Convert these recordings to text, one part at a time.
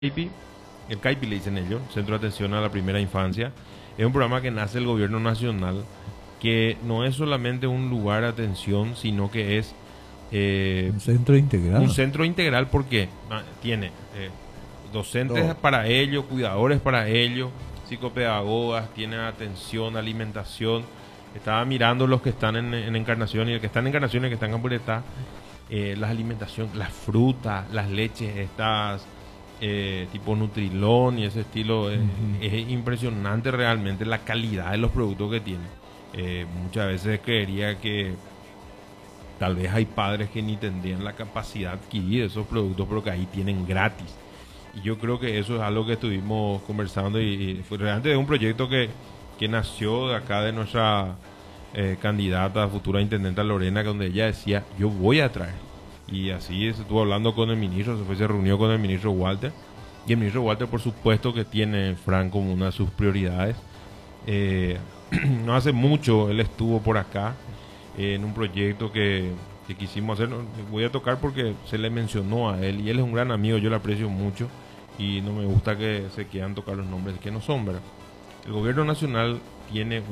CAIPI, el CAIPI le dicen ellos, Centro de Atención a la Primera Infancia, es un programa que nace del gobierno nacional, que no es solamente un lugar de atención, sino que es Un centro integrado. un centro integral porque tiene docentes Todo. para ello, cuidadores para ello, psicopedagogas, tiene atención, alimentación. Estaba mirando los que están en Encarnación y el que está en Encarnación y el que está en Campuretá, las alimentación, las frutas, las leches, estas tipo Nutrilón y ese estilo, es impresionante realmente la calidad de los productos que tiene. Muchas veces creería que tal vez hay padres que ni tendrían la capacidad de adquirir esos productos, pero que ahí tienen gratis. Y yo creo que eso es algo que estuvimos conversando y fue realmente un proyecto que nació de acá de nuestra candidata futura intendenta Lorena, donde ella decía, yo voy a traer. Y así se estuvo hablando con el ministro, se reunió con el ministro Walter. Y el ministro Walter, por supuesto, que tiene Fran como una de sus prioridades. No hace mucho él estuvo por acá en un proyecto que quisimos hacer. Voy a tocar porque se le mencionó a él y él es un gran amigo, yo le aprecio mucho y no me gusta que se quieran tocar los nombres que no son, ¿verdad? El gobierno nacional tiene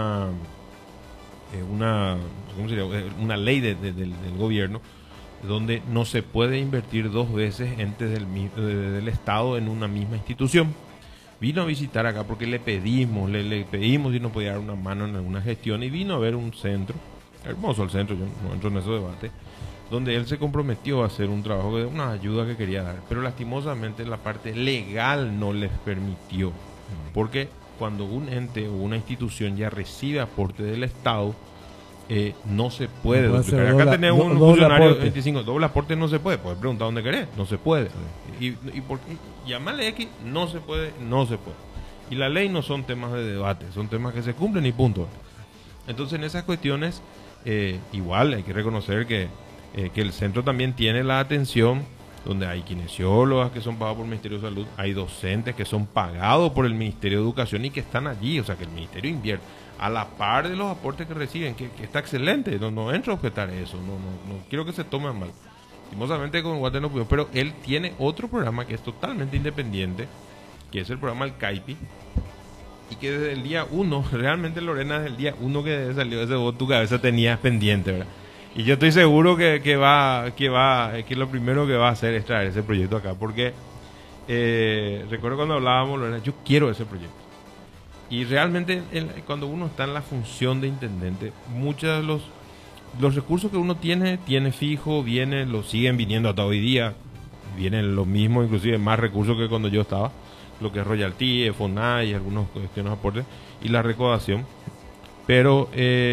¿cómo sería? Una ley del gobierno donde no se puede invertir dos veces entes del Estado en una misma institución. Vino a visitar acá porque le pedimos si nos podía dar una mano en alguna gestión y vino a ver un centro, hermoso el centro, yo no entro en ese debate, donde él se comprometió a hacer un trabajo, una ayuda que quería dar, pero lastimosamente la parte legal no les permitió, porque cuando un ente o una institución ya recibe aporte del Estado, no se puede duplicar. Acá tenemos un funcionario de 25, doble aporte no se puede. Puedes preguntar dónde querés, no se puede. Y llamarle X, no se puede. Y la ley no son temas de debate, son temas que se cumplen y punto. Entonces, en esas cuestiones, igual hay que reconocer que el centro también tiene la atención, donde hay kinesiólogas que son pagados por el Ministerio de Salud, hay docentes que son pagados por el Ministerio de Educación y que están allí, o sea que el Ministerio invierte a la par de los aportes que reciben, que está excelente, no entro a objetar eso, no quiero que se tome mal. Lastimosamente con Walter no pudimos, pero él tiene otro programa que es totalmente independiente, que es el programa El CAIPI, y que desde el día 1, realmente Lorena, desde el día 1 que salió ese voto, tu cabeza tenías pendiente, ¿verdad? Y yo estoy seguro que lo primero que va a hacer es traer ese proyecto acá, porque recuerdo cuando hablábamos, Lorena, yo quiero ese proyecto. Y realmente cuando uno está en la función de intendente, muchos de los recursos que uno tiene fijo, los siguen viniendo hasta hoy día, vienen los mismos, inclusive más recursos que cuando yo estaba, lo que es royalty, FONAI y algunos cuestiones aportes, y la recaudación. Pero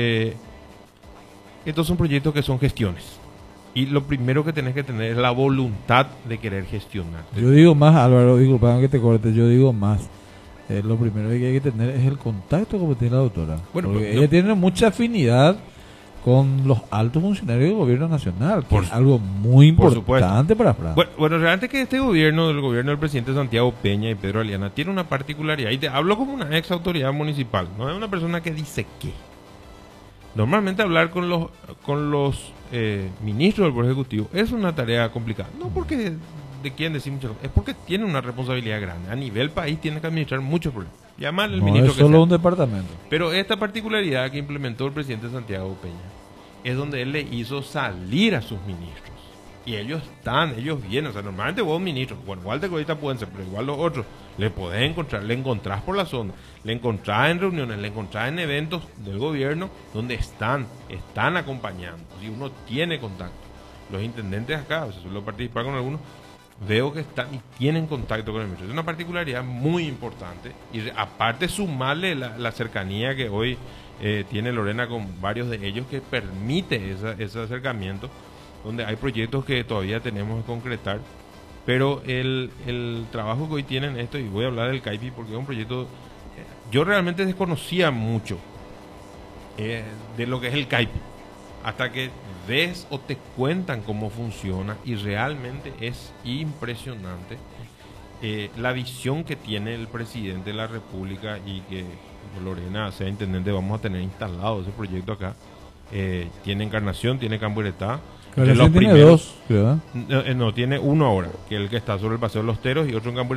estos son proyectos que son gestiones. Y lo primero que tenés que tener es la voluntad de querer gestionar. Yo digo más, Álvaro, disculpa que te corte, yo digo más. Lo primero que hay que tener es el contacto como tiene la doctora. Bueno, porque ella tiene mucha afinidad con los altos funcionarios del gobierno nacional, que es algo muy importante para Fran. Bueno, realmente que este gobierno, del gobierno del presidente Santiago Peña y Pedro Aliana, tiene una particularidad, y te hablo como una ex autoridad municipal, no es una persona que dice qué. Normalmente hablar con los ministros del Poder Ejecutivo es una tarea complicada, no porque de quién decir muchas cosas, es porque tiene una responsabilidad grande. A nivel país tiene que administrar muchos problemas. Llamarle al ministro es solo un departamento. Pero esta particularidad que implementó el presidente Santiago Peña es donde él le hizo salir a sus ministros. Y ellos vienen, o sea, normalmente vos ministros, bueno, Walter ahorita pueden ser, pero igual los otros, le podés encontrar, le encontrás por la zona, le encontrás en reuniones, le encontrás en eventos del gobierno donde están acompañando, y uno tiene contacto. Los intendentes acá, o sea, suelo participar con algunos, veo que están y tienen contacto con el ministro. Es una particularidad muy importante, y aparte sumarle la cercanía que hoy tiene Lorena con varios de ellos, que permite ese acercamiento, donde hay proyectos que todavía tenemos que concretar, pero el trabajo que hoy tienen esto, y voy a hablar del CAIPI porque es un proyecto, yo realmente desconocía mucho de lo que es el CAIPI, hasta que ves o te cuentan cómo funciona, y realmente es impresionante la visión que tiene el presidente de la República, y que Lorena sea intendente, vamos a tener instalado ese proyecto acá. Tiene Encarnación, tiene Campuretá, De los tiene primeros, dos, creo. no, tiene uno ahora, que es el que está sobre el Paseo de los Teros y otro en Campo